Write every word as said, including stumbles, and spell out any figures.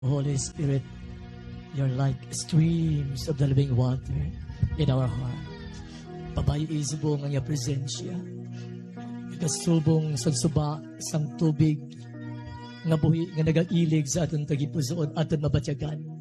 Holy Spirit, you're like streams of the living water in our heart. Pabayisbo ng iyang presensya. Kasubong sa suba sang tubig nga buhi nga nagailig sa aton tagipusoon aton mabatyagan.